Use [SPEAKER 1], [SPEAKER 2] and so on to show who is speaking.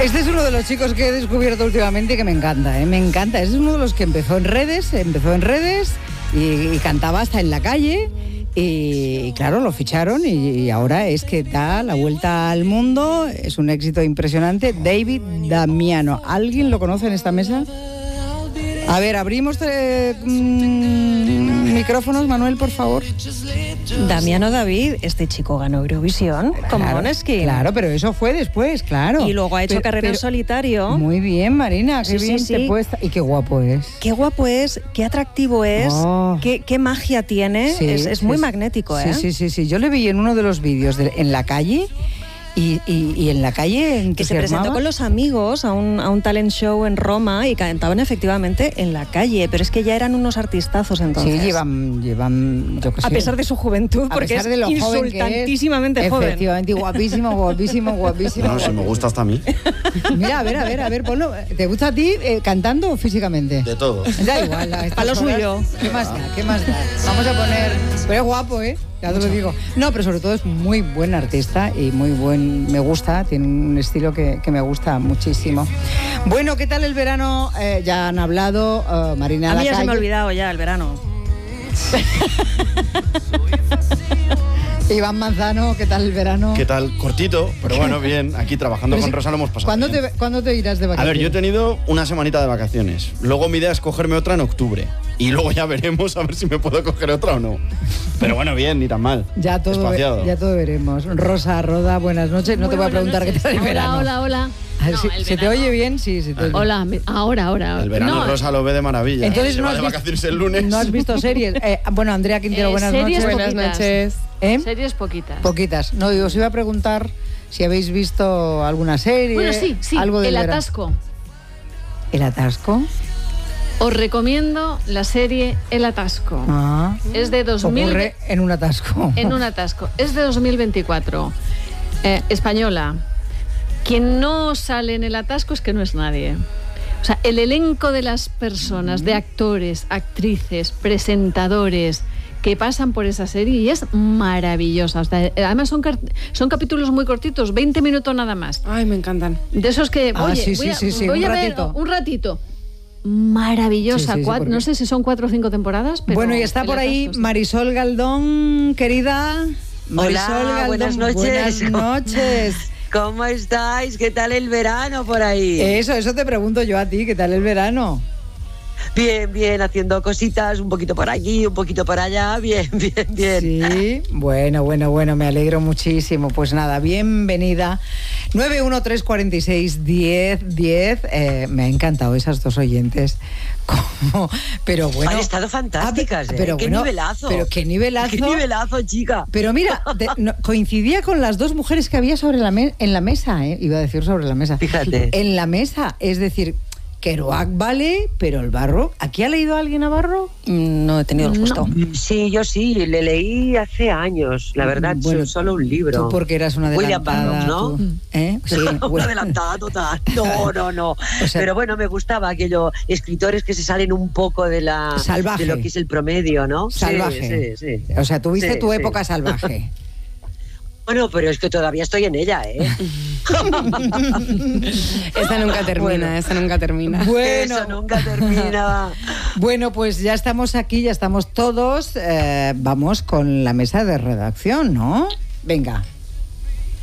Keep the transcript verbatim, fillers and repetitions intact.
[SPEAKER 1] Este es uno de los chicos que he descubierto últimamente que me encanta, ¿eh? Me encanta. Este es uno de los que empezó en redes, empezó en redes y, y cantaba hasta en la calle. Y claro, lo ficharon y, y ahora es que da la vuelta al mundo. Es un éxito impresionante. David Damiano. ¿Alguien lo conoce en esta mesa? A ver, abrimos eh, mmm, micrófonos, Manuel, por favor.
[SPEAKER 2] Damiano David, este chico ganó Eurovisión con
[SPEAKER 1] claro,
[SPEAKER 2] Måneskin.
[SPEAKER 1] Claro, pero eso fue después, claro.
[SPEAKER 2] Y luego ha hecho
[SPEAKER 1] pero,
[SPEAKER 2] carrera
[SPEAKER 1] pero,
[SPEAKER 2] en solitario.
[SPEAKER 1] Muy bien, Marina, qué
[SPEAKER 2] sí,
[SPEAKER 1] bien
[SPEAKER 2] sí,
[SPEAKER 1] te
[SPEAKER 2] sí.
[SPEAKER 1] puedes... Y qué guapo es.
[SPEAKER 2] Qué guapo es, qué atractivo es,
[SPEAKER 1] oh.
[SPEAKER 2] qué, qué magia tiene. Sí, es es sí, muy magnético,
[SPEAKER 1] sí,
[SPEAKER 2] ¿eh?
[SPEAKER 1] Sí, sí, sí. Yo le vi en uno de los vídeos de, en la calle... Y, y, y en la calle
[SPEAKER 2] que se presentó con los amigos a un, a un talent show en Roma y cantaban efectivamente en la calle, pero es que ya eran unos artistazos entonces.
[SPEAKER 1] Sí, llevan, llevan yo qué sé.
[SPEAKER 2] A pesar de su juventud,
[SPEAKER 1] a
[SPEAKER 2] porque
[SPEAKER 1] pesar
[SPEAKER 2] es
[SPEAKER 1] de lo
[SPEAKER 2] insultantísimamente
[SPEAKER 1] joven.
[SPEAKER 2] joven.
[SPEAKER 1] Efectivamente, guapísimo, guapísimo, guapísimo.
[SPEAKER 3] No, si me gusta hasta a mí.
[SPEAKER 1] Mira, a ver, a ver, a ver, ponlo. ¿Te gusta a ti eh, cantando o físicamente?
[SPEAKER 3] De todo.
[SPEAKER 1] Da igual. A,
[SPEAKER 2] a lo suyo.
[SPEAKER 1] ¿Qué más da? ¿Qué más da? Vamos a poner... Pero es guapo, ¿eh? Ya te lo digo. No, pero sobre todo es muy buen artista y muy buen... Me gusta, tiene un estilo que, que me gusta muchísimo. Bueno, ¿qué tal el verano? Eh, ya han hablado, uh, Marina
[SPEAKER 2] A mí
[SPEAKER 1] la
[SPEAKER 2] ya
[SPEAKER 1] calle.
[SPEAKER 2] se me ha olvidado ya el verano.
[SPEAKER 1] Iván Manzano, ¿qué tal el verano?
[SPEAKER 3] ¿Qué tal? Cortito, pero bueno, bien. Aquí trabajando con Rosa lo hemos pasado.
[SPEAKER 1] ¿Cuándo
[SPEAKER 3] bien.
[SPEAKER 1] te, ¿Cuándo te irás de vacaciones?
[SPEAKER 3] A ver, yo he tenido una semanita de vacaciones. Luego mi idea es cogerme otra en octubre. Y luego ya veremos a ver si me puedo coger otra o no. Pero bueno, bien, ni tan mal.
[SPEAKER 1] Ya todo, ve, ya todo veremos. Rosa, Roda, buenas noches. No
[SPEAKER 4] Muy
[SPEAKER 1] te voy a preguntar
[SPEAKER 4] noches.
[SPEAKER 1] qué tal el
[SPEAKER 4] hola,
[SPEAKER 1] verano.
[SPEAKER 4] Hola, hola,
[SPEAKER 1] A ver,
[SPEAKER 4] no,
[SPEAKER 1] si, ¿Se
[SPEAKER 4] verano...
[SPEAKER 1] te oye bien? Sí, se te oye.
[SPEAKER 4] Hola, ahora, ahora.
[SPEAKER 3] El verano
[SPEAKER 4] no,
[SPEAKER 3] Rosa lo ve de maravilla.
[SPEAKER 1] Entonces
[SPEAKER 3] se
[SPEAKER 1] no
[SPEAKER 3] va
[SPEAKER 1] has
[SPEAKER 3] de
[SPEAKER 1] visto,
[SPEAKER 3] vacaciones el lunes.
[SPEAKER 1] No has visto series. Eh, bueno, Andrea Quintero,
[SPEAKER 4] eh,
[SPEAKER 1] buenas
[SPEAKER 4] series
[SPEAKER 1] noches.
[SPEAKER 4] Poquitas.
[SPEAKER 5] Buenas noches.
[SPEAKER 1] ¿Eh?
[SPEAKER 4] Series poquitas.
[SPEAKER 1] Poquitas. No, os iba a preguntar si habéis visto alguna serie.
[SPEAKER 4] Bueno, sí, sí.
[SPEAKER 1] Algo del
[SPEAKER 4] El
[SPEAKER 1] verano.
[SPEAKER 4] Atasco.
[SPEAKER 1] ¿El Atasco?
[SPEAKER 4] Os recomiendo la serie El Atasco.
[SPEAKER 1] Ah.
[SPEAKER 4] Es de dos mil...
[SPEAKER 1] Ocurre en un atasco.
[SPEAKER 4] En un atasco. Es de dos mil veinticuatro. Eh, española. Quien no sale en El Atasco es que no es nadie. O sea, el elenco de las personas, de actores, actrices, presentadores que pasan por esa serie y es maravillosa. O sea, además son, son capítulos muy cortitos, veinte minutos nada más.
[SPEAKER 5] Ay, me encantan.
[SPEAKER 4] De esos que,
[SPEAKER 1] Ah,
[SPEAKER 4] oye,
[SPEAKER 1] sí,
[SPEAKER 4] voy
[SPEAKER 1] sí,
[SPEAKER 4] a,
[SPEAKER 1] sí, sí,
[SPEAKER 4] voy
[SPEAKER 1] un
[SPEAKER 4] a ver
[SPEAKER 1] ratito.
[SPEAKER 4] un ratito. Maravillosa.
[SPEAKER 1] Sí, sí, sí,
[SPEAKER 4] Cuat-
[SPEAKER 1] porque-
[SPEAKER 4] no sé si son cuatro o cinco temporadas, pero...
[SPEAKER 1] Bueno, y está
[SPEAKER 4] El
[SPEAKER 1] por ahí
[SPEAKER 4] Atasco, sí.
[SPEAKER 1] Marisol Galdón, querida. Marisol
[SPEAKER 6] Hola,
[SPEAKER 1] Galdón,
[SPEAKER 6] buenas noches.
[SPEAKER 1] Buenas noches.
[SPEAKER 6] ¿Cómo estáis? ¿Qué tal el verano por ahí?
[SPEAKER 1] Eso, eso te pregunto yo a ti, ¿qué tal el verano?
[SPEAKER 6] Bien, bien, haciendo cositas, un poquito por aquí, un poquito por allá, bien, bien, bien.
[SPEAKER 1] Sí, bueno, bueno, bueno, me alegro muchísimo. Pues nada, bienvenida. nueve uno tres cuatro seis diez diez. Eh, me ha encantado esas dos oyentes. Como, pero bueno.
[SPEAKER 6] Han estado fantásticas,
[SPEAKER 1] ah,
[SPEAKER 6] ¿eh?
[SPEAKER 1] pero
[SPEAKER 6] ¡Qué
[SPEAKER 1] bueno,
[SPEAKER 6] nivelazo!
[SPEAKER 1] Pero qué nivelazo.
[SPEAKER 6] ¡Qué nivelazo, chica!
[SPEAKER 1] Pero mira, de, no, coincidía con las dos mujeres que había sobre la me, en la mesa, ¿eh? Iba a decir sobre la mesa.
[SPEAKER 6] Fíjate.
[SPEAKER 1] En la mesa, es decir, Kerouac vale, pero el Barro... ¿Aquí ha leído alguien a Barro?
[SPEAKER 2] No he tenido el gusto.
[SPEAKER 6] Sí, yo sí, le leí hace años, la verdad,
[SPEAKER 1] Bueno,
[SPEAKER 6] solo un libro.
[SPEAKER 1] Tú porque eras una
[SPEAKER 6] William
[SPEAKER 1] adelantada.
[SPEAKER 6] Burroughs, ¿no?
[SPEAKER 1] tú, ¿eh? Sí,
[SPEAKER 6] Una
[SPEAKER 1] bueno.
[SPEAKER 6] adelantada total. No, no, no.
[SPEAKER 1] O sea,
[SPEAKER 6] pero bueno, me gustaba aquello, escritores que se salen un poco de la
[SPEAKER 1] Salvaje.
[SPEAKER 6] de lo que es el promedio, ¿no?
[SPEAKER 1] Salvaje.
[SPEAKER 6] Sí, sí, sí.
[SPEAKER 1] O sea, tuviste
[SPEAKER 6] Sí,
[SPEAKER 1] tu
[SPEAKER 6] sí.
[SPEAKER 1] época salvaje.
[SPEAKER 6] Bueno, pero es que todavía estoy en ella, ¿eh?
[SPEAKER 5] Esta nunca termina,
[SPEAKER 6] Bueno.
[SPEAKER 5] esta nunca termina.
[SPEAKER 1] Bueno,
[SPEAKER 6] Eso nunca termina.
[SPEAKER 1] bueno, pues ya estamos aquí, ya estamos todos. Eh, vamos con la mesa de redacción, ¿no? Venga.